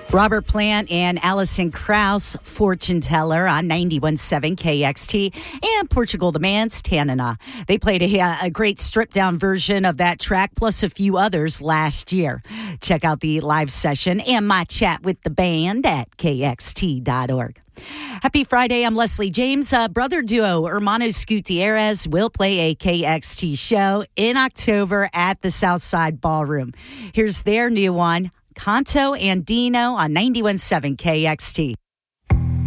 Robert Plant and Alison Krauss, Fortune Teller on 91.7 KXT, and Portugal the Man's Tanana. They played a great stripped-down version of that track, plus a few others last year. Check out the live session and my chat with the band at kxt.org. Happy Friday. I'm Leslie James. Brother duo Hermanos Gutierrez will play a KXT show in October at the Southside Ballroom. Here's their new one, Canto Andino on 91.7 KXT.